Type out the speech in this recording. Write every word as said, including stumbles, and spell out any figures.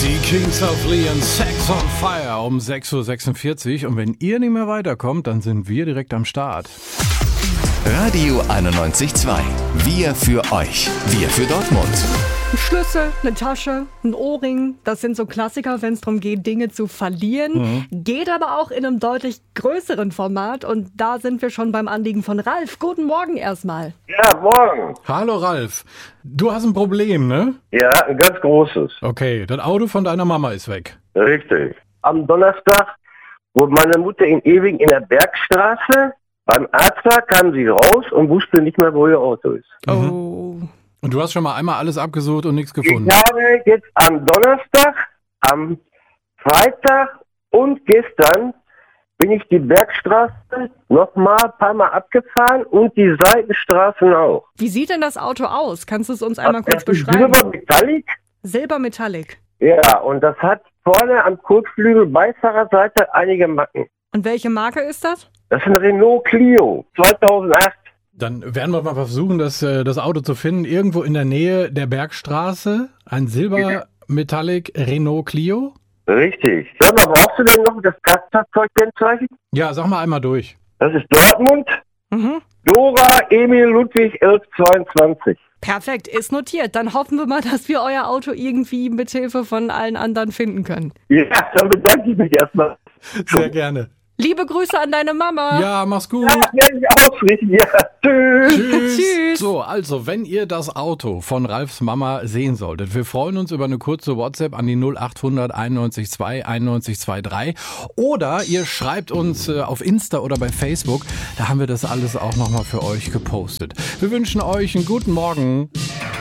Die Kings of Leon, Sex on Fire um sechs Uhr sechsundvierzig. Und wenn ihr nicht mehr weiterkommt, dann sind wir direkt am Start. Radio einundneunzig Komma zwei. Wir für euch. Wir für Dortmund. Ein Schlüssel, eine Tasche, ein Ohrring, das sind so Klassiker, wenn es darum geht, Dinge zu verlieren. Mhm. Geht aber auch in einem deutlich größeren Format. Und da sind wir schon beim Anliegen von Ralf. Guten Morgen erstmal. Ja, morgen. Hallo Ralf. Du hast ein Problem, ne? Ja, ein ganz großes. Okay, das Auto von deiner Mama ist weg. Richtig. Am Donnerstag wurde meine Mutter in Ewing in der Bergstraße. Beim Arzt war, kam sie raus und wusste nicht mehr, wo ihr Auto ist. Oh. Und du hast schon mal einmal alles abgesucht und nichts gefunden? Ich habe jetzt am Donnerstag, am Freitag und gestern bin ich die Bergstraße noch mal ein paar Mal abgefahren und die Seitenstraßen auch. Wie sieht denn das Auto aus? Kannst du es uns einmal kurz das ist beschreiben? Silbermetallic. Silbermetallic. Ja, und das hat vorne am Kotflügel Beifahrerseite einige Macken. Und welche Marke ist das? Das ist ein Renault Clio zweitausendacht. Dann werden wir mal versuchen, das, das Auto zu finden. Irgendwo in der Nähe der Bergstraße. Ein Silber-Metallic Renault Clio. Richtig. Sag mal, brauchst du denn noch das Kraftfahrzeugkennzeichen? Ja, sag mal einmal durch. Das ist Dortmund. Mhm. Dora Emil Ludwig elf zweiundzwanzig. Perfekt, ist notiert. Dann hoffen wir mal, dass wir euer Auto irgendwie mit Hilfe von allen anderen finden können. Ja, dann bedanke ich mich erstmal. Sehr gerne. Liebe Grüße an deine Mama. Ja, mach's gut. Ja, werde ich ausrichten. Ja, tschüss. Tschüss. Tschüss. So, also, wenn ihr das Auto von Ralfs Mama sehen solltet, wir freuen uns über eine kurze WhatsApp an die null acht hundert einundneunzig zwei einundneunzig dreiundzwanzig oder ihr schreibt uns äh, auf Insta oder bei Facebook, da haben wir das alles auch nochmal für euch gepostet. Wir wünschen euch einen guten Morgen.